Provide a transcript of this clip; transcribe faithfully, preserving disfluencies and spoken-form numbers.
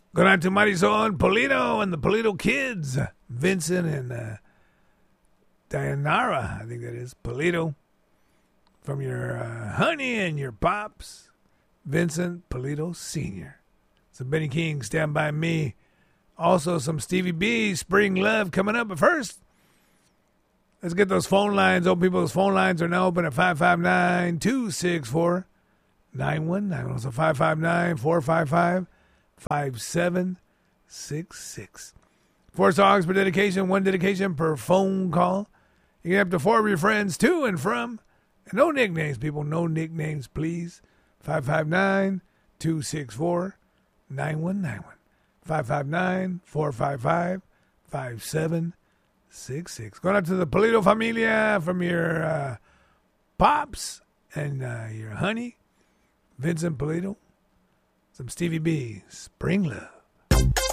Going out to Marisol and Polito and the Polito kids. Vincent and uh, Dianara, I think that is. Polito. From your uh, honey and your pops. Vincent Polito Senior Some Benny King, Stand By Me. Also some Stevie B, Spring Love coming up. But first, let's get those phone lines open. People's phone lines are now open at five five nine, two six four, nine one nine one. So five five nine, four five five, five seven six six. Four songs per dedication, one dedication per phone call. You can have up to four of your friends to and from. And no nicknames, people. No nicknames, please. five five nine, two six four, nine one nine one. five five nine, four five five, five seven six six. Going up to the Polito Familia from your uh, pops and uh, your honey. Vincent Polito. Some Stevie B, Spring Love.